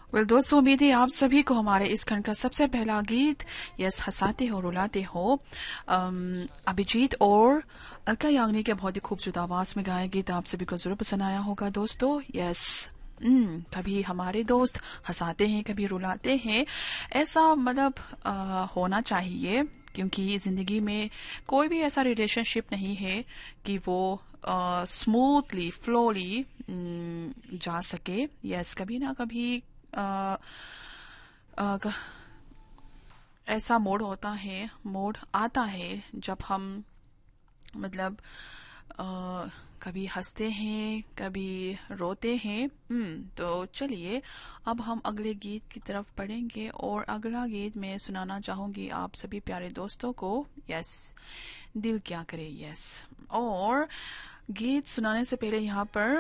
Well दोस्तों, उम्मीद है आप सभी को हमारे इस खंड का सबसे पहला गीत यस हंसाते हो रुलाते हो अभिजीत और अलका याग्निक के बहुत ही खूबसूरत आवाज में गाया गीत आप सभी को जरूर पसंद आया होगा दोस्तों। यस कभी हमारे दोस्त हंसाते हैं, कभी रुलाते हैं। ऐसा मतलब होना चाहिए, क्योंकि जिंदगी में कोई भी ऐसा रिलेशनशिप नहीं है कि वो स्मूथली फ्लोली जा सके। यस कभी ना कभी अ, क- ऐसा मोड होता है, मोड आता है जब हम मतलब अ, कभी हंसते हैं, कभी रोते हैं। तो चलिए अब हम अगले गीत की तरफ बढ़ेंगे और अगला गीत मैं सुनाना चाहूंगी आप सभी प्यारे दोस्तों को। यस दिल क्या करे। यस और गीत सुनाने से पहले यहाँ पर